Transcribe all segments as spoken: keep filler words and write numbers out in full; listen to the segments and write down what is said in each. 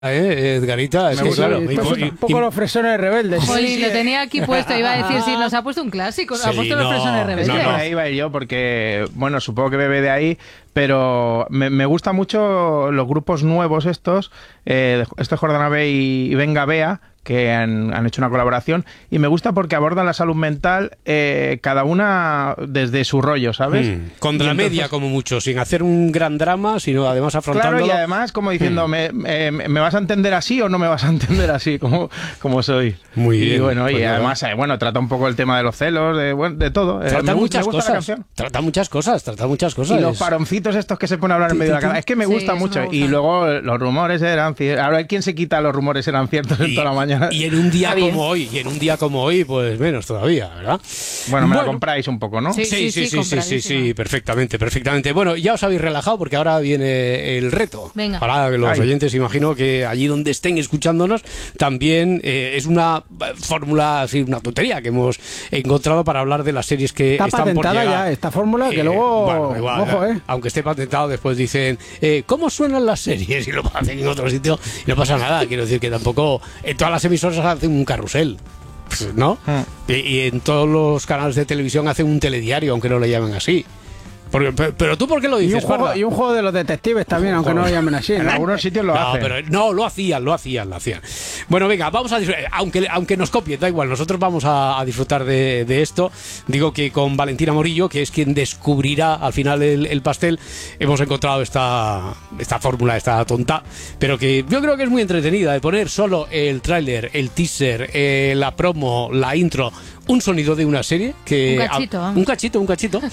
¿Eh, Edgarita? Es me que claro. sí, Y, un, y, un poco y, los fresones rebeldes. Jolín, sí, sí. lo tenía aquí puesto. Iba a decir, sí, nos ha puesto un clásico. Nos Sí, ha puesto no, los fresones rebeldes. no, no. Ahí iba yo porque, bueno, supongo que bebe de ahí, pero me, me gustan mucho los grupos nuevos estos, eh, este Jordana B y, y Venga Bea, que han, han hecho una colaboración, y me gusta porque abordan la salud mental eh, cada una desde su rollo, ¿sabes? Mm, contra Y entonces, media como mucho, sin hacer un gran drama, sino además afrontándolo. claro, y además como diciendo, mm. me, me, ¿me vas a entender así o no me vas a entender así como, como soy? Muy y bien. bueno, pues y nada. además, eh, bueno, trata un poco el tema de los celos, de, bueno, de todo. Trata Eh, me, muchas me gusta la cosas. canción. Trata muchas cosas, trata muchas cosas. Y los paroncitos estos que se ponen a hablar en medio de la cara. Es que me Sí, gusta eso mucho. me gusta. Y luego los rumores eran ciertos. A ver, ¿quién se quita los rumores eran ciertos en Y, toda la mañana? y en un día Está bien. como hoy, y en un día como hoy, pues menos todavía, ¿verdad? Bueno, me la Bueno. compráis un poco, ¿no? Sí. Sí, sí, sí, sí, sí, sí, compradísima. perfectamente, perfectamente. Bueno, ya os habéis relajado porque ahora viene el reto. Venga. Para los Ay. oyentes, imagino que allí donde estén escuchándonos, también eh, es una fórmula, así, una tontería que hemos encontrado para hablar de las series que Está están por patentada llegar. ya esta fórmula que Eh, luego, bueno, igual, ojo, eh. aunque esté patentado, después dicen, eh, ¿cómo suenan las series? Y lo hacen en otro sitio y no pasa nada. Quiero decir que tampoco en todas las emisoras hacen un carrusel, ¿no? Mm. Y, y en todos los canales de televisión hacen un telediario, aunque no lo llamen así. Porque, pero, pero tú, ¿por qué lo Y un, dices, juego, Parda? y un juego de los detectives también, aunque no lo llamen así. En ¿no? algunos sitios lo No, hacen. pero no, lo hacían, lo hacían, lo hacían. Bueno, venga, vamos a disfrutar. Aunque, aunque nos copien, da igual, nosotros vamos a, a disfrutar de, de esto. Digo que con Valentina Morillo, que es quien descubrirá al final el, el pastel, hemos encontrado esta, esta fórmula, esta tonta, pero que yo creo que es muy entretenida, de poner solo el tráiler, el teaser, eh, la promo, la intro, un sonido de una serie que Un cachito, a, vamos. un cachito, un cachito.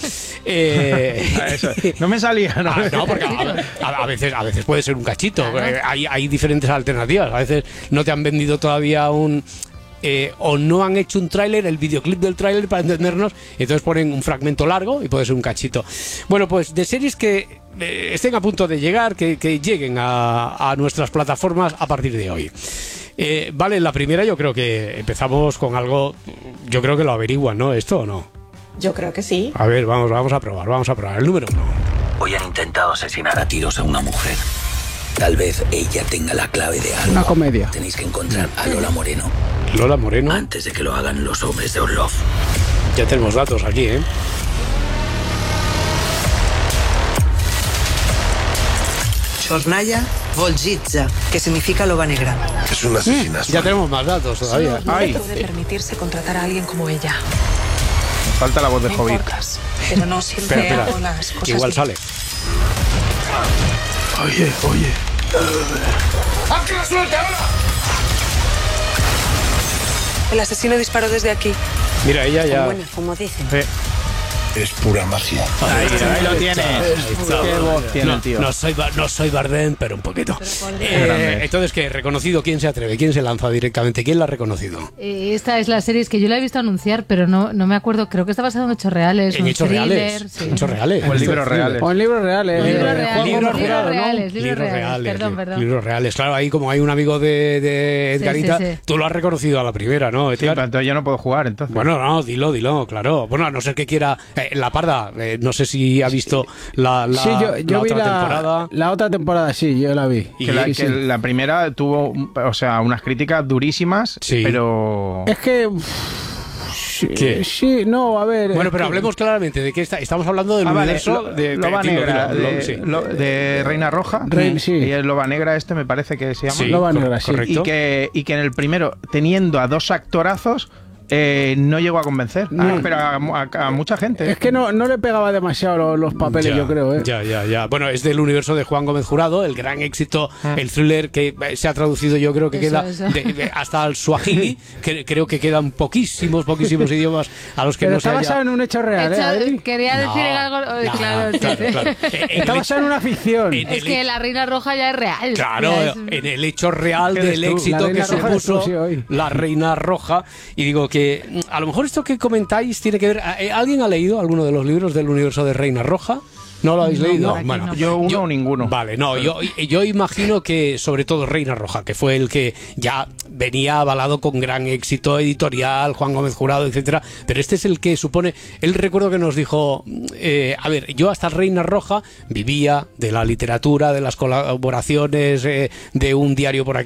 eh, Eso, no me salía, ¿no? Ah, no, porque a, a- a veces, a veces puede ser un cachito. Claro. Eh, Hay, hay diferentes alternativas. A veces no te han vendido todavía un... eh, o no han hecho un tráiler, el videoclip del tráiler para entendernos, entonces ponen un fragmento largo y puede ser un cachito. Bueno, pues de series que eh, estén a punto de llegar, que, que lleguen a, a nuestras plataformas a partir de hoy. Eh, vale, la primera yo creo que empezamos con algo, yo creo que lo averiguan, ¿no? ¿Esto o no? Yo creo que sí. A ver, vamos, vamos a probar, vamos a probar. El número uno. Hoy han intentado asesinar a tiros a una mujer. Tal vez ella tenga la clave de algo. Una comedia. Tenéis que encontrar a Lola Moreno Lola Moreno. antes de que lo hagan los hombres de Orlov. Ya tenemos datos aquí, ¿eh? Chornaya Volzhitza, que significa loba negra. Es una asesina. Ya tenemos más datos todavía. Ay, puede permitirse contratar a alguien como ella. falta la voz de No Hobbit. importas, pero no Espera, siempre espera. hago las cosas Igual bien. sale. Oye, oye. El asesino disparó desde aquí. Mira, ella ya. Bueno, como dicen. Eh, Es pura magia. Ahí, ahí lo tiene. Qué voz tiene no, el tío. no soy, Ba- no soy Bardem, pero un poquito. podría. Eh, Grande. entonces, ¿qué? ¿Reconocido? ¿Quién se atreve? ¿Quién se lanza directamente? ¿Quién la ha reconocido? Eh, Esta es la serie que yo la he visto anunciar, pero no, no me acuerdo. Creo que está basado en hechos reales. En un hechos thriller, reales. sí. En hechos reales. O en libros reales. O en libros reales. Libros eh, reales, Juan libros Gómez libros Jurado, ¿no? reales, libros Libros reales. reales. Perdón, li- perdón. Libros reales. Claro, ahí como hay un amigo de, de Sí, Edgarita, sí, sí. tú lo has reconocido a la primera, ¿no, Sí, Edgar? pero entonces yo no puedo jugar, entonces. Bueno, no, dilo, dilo, claro. Bueno, a no ser que quiera. eh, la Parda, eh, no sé si ha visto la, la, Sí, yo, yo la vi otra la, temporada. la otra temporada, sí, yo la vi. Y que la, Sí, que sí. la primera tuvo, o sea, unas críticas durísimas, Sí. pero... Es que... uf, sí, ¿Qué? sí, no, a ver... Bueno, es pero que- hablemos claramente de que está, estamos hablando del Ah, vale, universo lo- de Loba dilo, Negra, dilo, lo- de, sí. lo- de Reina Roja. Rein- sí. Y el Loba Negra este me parece que se llama. Sí, Loba cor- Negra, sí. correcto. Y que, y que en el primero, teniendo a dos actorazos, eh, no llegó a convencer. No. Ah, pero a, a- a mucha gente. Es que no, no le pegaba demasiado los, los papeles, Ya, yo creo, ¿eh? Ya, ya, ya. Bueno, es del universo de Juan Gómez Jurado, el gran éxito, el thriller que eh, se ha traducido, yo creo que Eso, queda eso. de- de- hasta el suajili, que creo que quedan poquísimos, poquísimos idiomas a los que Pero no se está haya... basado en un hecho real, Hecho- ¿eh? Adri? quería No, decir algo. eh, no, claro, sí, claro, sí. claro. En el Está basado en una ficción. en Es el que la Reina Roja ya es real. Claro, Ya es- en el hecho real ¿Qué eres del tú? éxito La que Reina se Roja eres tú, puso sí, hoy. la Reina Roja. Y digo que mm, a lo mejor esto que comentáis tiene que ver... eh, ¿Alguien ha leído alguno de los libros del universo de Reina Roja? ¿No lo habéis No, leído? por aquí Bueno, no. Yo uno o ninguno. Vale, no, yo, yo imagino que sobre todo Reina Roja, que fue el que ya venía avalado con gran éxito editorial, Juan Gómez Jurado, etcétera, pero este es el que supone, él recuerdo que nos dijo, eh, a ver, yo hasta Reina Roja vivía de la literatura, de las colaboraciones, eh, de un diario por aquí